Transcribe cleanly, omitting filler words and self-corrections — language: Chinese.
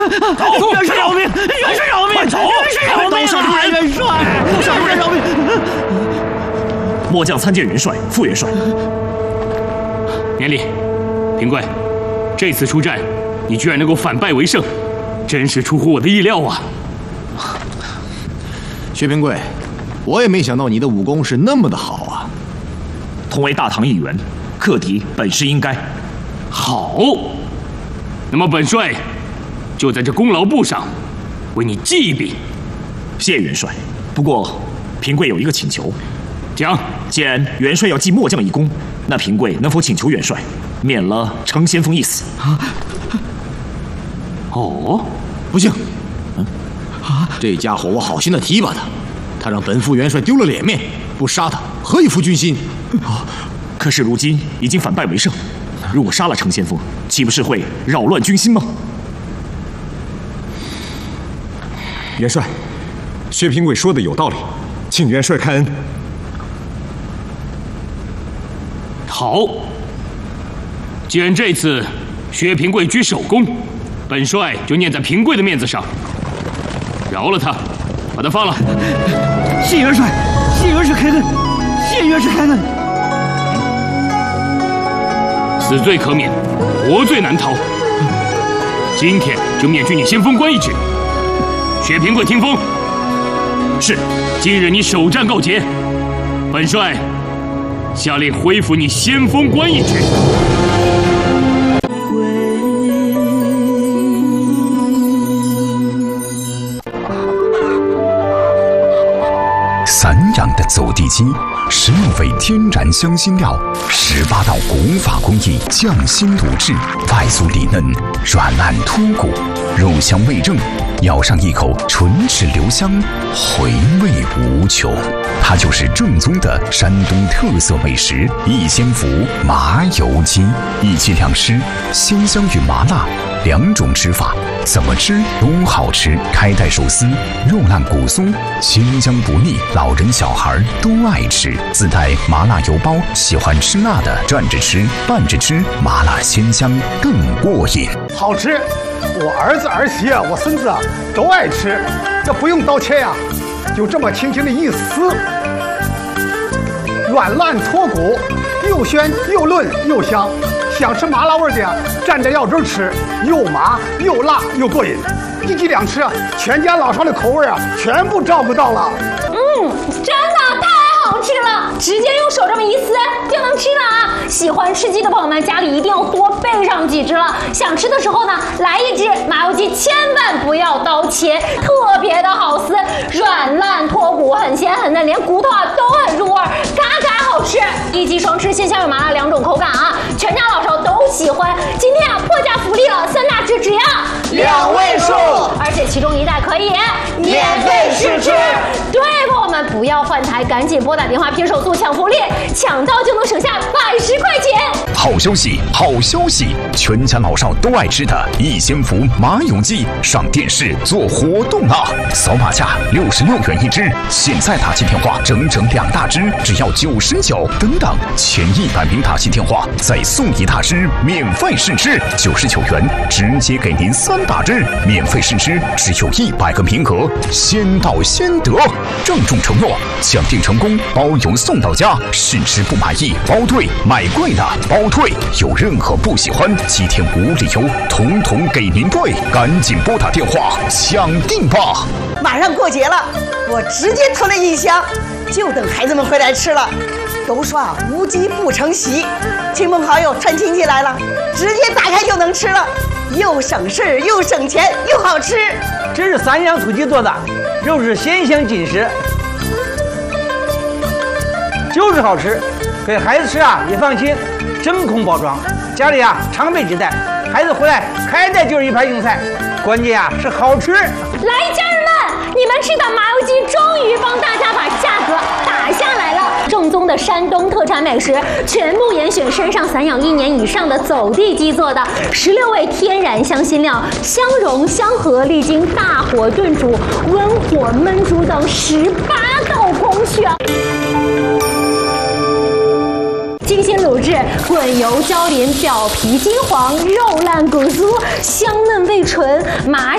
走！元帅饶命！元帅饶命！ 快走！ 元帅饶命！ 刀下留人！ 元帅！ 刀下留人！ 饶命！ 末将参见元帅、副元帅。 年礼，平贵，这次出战，你居然能够反败为胜，真是出乎我的意料啊！ 薛平贵，我也没想到你的武功是那么的好啊！ 同为大唐一员，克敌本是应该。 好，那么本帅就在这功劳簿上为你记一笔。 谢元帅。不过，平贵有一个请求。 讲。 既然元帅要记末将一功，那平贵能否请求元帅免了程先锋一死？ 哦， 不行。这家伙我好心的提拔他，他让本副元帅丢了脸面，不杀他何以复军心？ 可是如今已经反败为胜，如果杀了程先锋，岂不是会扰乱军心吗？ 元帅，薛平贵说的有道理，请元帅开恩。 好，既然这次薛平贵居首功，本帅就念在平贵的面子上，饶了他，把他放了。 谢元帅，谢元帅开恩，谢元帅开恩。 死罪可免，活罪难逃。今天就免去你先锋官一职。薛平贵听风。 是。 今日你首战告捷，本帅下令恢复你先锋官一职。 散养的走地鸡，16味天然香辛料，18道古法工艺匠心卤制，外酥里嫩，软烂脱骨，肉香味正，咬上一口唇齿留香，回味无穷。它就是正宗的山东特色美食逸仙福麻油鸡，一鸡2吃，鲜香与麻辣2种吃法，怎么吃都好吃。开袋手撕，肉烂骨松，清香不腻，老人小孩都爱吃。自带麻辣油包，喜欢吃辣的蘸着吃，拌着吃，麻辣鲜香更过瘾。 好吃，我儿子儿媳我孙子都爱吃，这不用刀切呀，就这么轻轻的一撕，软烂脱骨，又鲜又嫩又香。想吃麻辣味的呀，蘸着药汁吃，又麻又辣又过瘾。1鸡2吃啊，全家老少的口味啊，全部照顾到了。 真的太好吃了，直接用手这么一撕就能吃了啊！喜欢吃鸡的朋友们，家里一定要多备上几只了。想吃的时候呢，来1只麻油鸡，千万不要刀切，特别的好撕，软烂脱骨，很鲜很嫩，连骨头都很入味，嘎嘎好吃。1鸡双吃，鲜香与麻辣2种口感啊，全家老少都喜欢。今天破价福利了，3大只只要 2位数， 而且其中1袋可以免费试吃。 对，朋友们不要换台，赶紧拨打电话拼手速抢福利，抢到就能省下110块钱。 好消息，好消息！全家老少都爱吃的逸仙福麻油鸡上电视做活动啦！扫码价66元1只，现在打进电话整整2大只，只要99。等等，前100名打进电话再送1大只免费试吃，99元直接给您3大只免费试吃，只有100个名额，先到先得。郑重承诺，抢订成功包邮送到家，试吃不满意包退，买贵的包退，有任何不喜欢7天无理由，统统给您退。赶紧拨打电话抢订吧！ 马上过节了，我直接囤了1箱，就等孩子们回来吃了。都说啊，无鸡不成席，亲朋好友串亲戚来了，直接打开就能吃了，又省事又省钱又好吃。 这是3样土鸡做的，肉质鲜香紧实，就是好吃，给孩子吃啊也放心。真空包装，家里啊常备几袋，孩子回来开袋就是1盘硬菜，关键啊是好吃。 来，家人们，你们吃的麻油鸡终于帮大家把价格打下来了。正宗的山东特产美食，全部严选身上散养1年以上的走地鸡做的，16味天然香辛料，相融相合，历经大火炖煮、温火焖煮等18道工序啊。精心卤制，滚油焦淋，表皮金黄，肉烂骨酥，香嫩味醇，麻